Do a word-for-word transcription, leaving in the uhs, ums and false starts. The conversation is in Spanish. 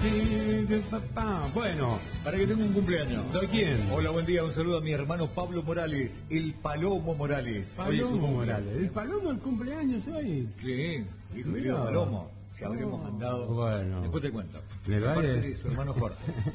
Sí, de papá. Bueno, Para que tenga un cumpleaños. ¿de quién? Hola, buen día. Un saludo a mi hermano Pablo Morales, el Palomo Morales. Hoy es su Palomo cumpleaños. Morales. ¿El Palomo el cumpleaños hoy? Sí, hijo Mirá. querido Palomo. Si habremos Oh, mandado. bueno. Después te cuento. ¿Le De parte vale? de su hermano Jorge.